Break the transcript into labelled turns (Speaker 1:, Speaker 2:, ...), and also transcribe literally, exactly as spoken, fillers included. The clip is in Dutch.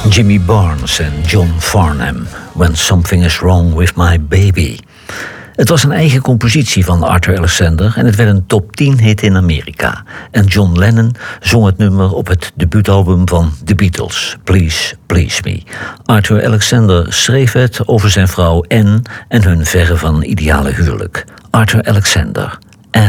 Speaker 1: Jimmy Barnes en John Farnham, When Something Is Wrong With My Baby. Het was een eigen compositie van Arthur Alexander en het werd een top tien hit in Amerika. En John Lennon zong het nummer op het debuutalbum van The Beatles, Please Please Me. Arthur Alexander schreef het over zijn vrouw Anne en hun verre van ideale huwelijk. Arthur Alexander,